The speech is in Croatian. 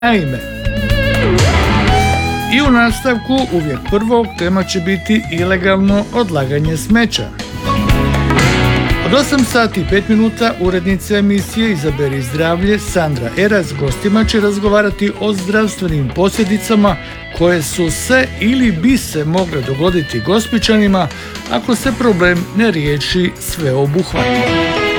Naime, i u nastavku uvijek prvog tema će biti ilegalno odlaganje smeća. Od 8 sati i 5 minuta urednica emisije Izaberi zdravlje Sandra Era s gostima će razgovarati o zdravstvenim posljedicama koje su se ili bi se mogle dogoditi Gospićanima ako se problem ne riješi sveobuhvatno.